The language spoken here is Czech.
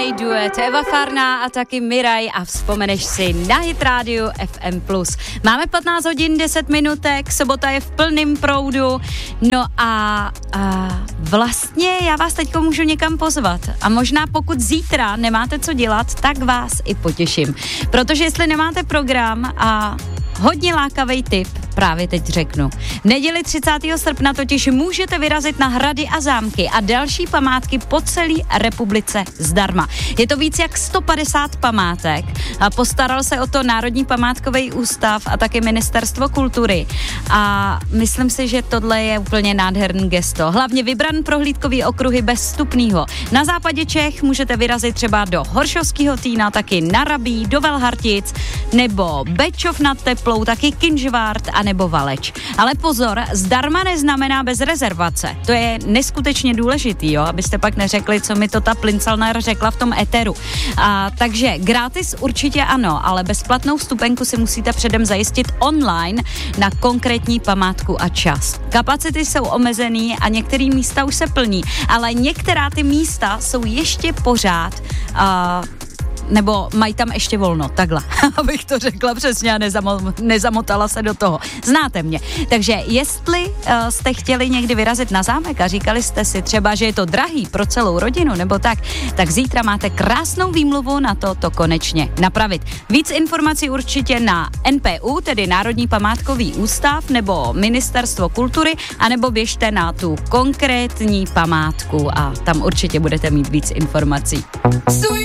Duet Eva Farná a taky Miraj a vzpomeneš si na Hit Radio FM+. Máme 15 hodin 10 minutek, sobota je v plném proudu, no a vlastně já vás teďko můžu někam pozvat a možná pokud zítra nemáte co dělat, tak vás i potěším, protože jestli nemáte program a hodně lákavý tip, právě teď řeknu. V neděli 30. srpna totiž můžete vyrazit na hrady a zámky a další památky po celé republice zdarma. Je to víc jak 150 památek a postaral se o to Národní památkový ústav a taky Ministerstvo kultury. A myslím si, že tohle je úplně nádherný gesto. Hlavně vybran prohlídkový okruhy bez vstupného. Na západě Čech můžete vyrazit třeba do Horšovského Týna, taky na Rabí, do Velhartic, nebo Bečov nad Teplou, taky Kynžvart a nebo Valeč. Ale pozor, zdarma neznamená bez rezervace. To je neskutečně důležitý, jo, abyste pak neřekli, co mi to ta Plincelner řekla v tom éteru. Takže gratis určitě ano, ale bezplatnou vstupenku si musíte předem zajistit online na konkrétní památku a čas. Kapacity jsou omezený a některé místa už se plní, ale některá ty místa jsou ještě pořád nebo mají tam ještě volno, takhle, abych to řekla přesně a nezamotala se do toho. Znáte mě. Takže jestli jste chtěli někdy vyrazit na zámek a říkali jste si třeba, že je to drahý pro celou rodinu nebo tak zítra máte krásnou výmluvu na to konečně napravit. Víc informací určitě na NPU, tedy Národní památkový ústav nebo Ministerstvo kultury, anebo běžte na tu konkrétní památku a tam určitě budete mít víc informací.